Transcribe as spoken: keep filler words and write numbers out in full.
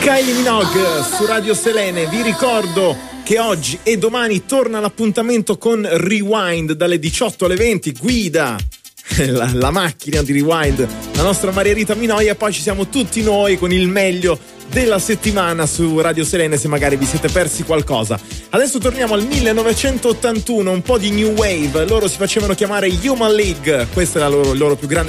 Kylie Minogue su Radio Selene. Vi ricordo che oggi e domani torna l'appuntamento con Rewind dalle diciotto alle venti. Guida la, la macchina di Rewind la nostra Maria Rita Minoia, e poi ci siamo tutti noi con il meglio della settimana su Radio Selene, se magari vi siete persi qualcosa. Adesso torniamo al millenovecentottantuno, un po' di new wave. Loro si facevano chiamare Human League, questa è la loro, il loro più grande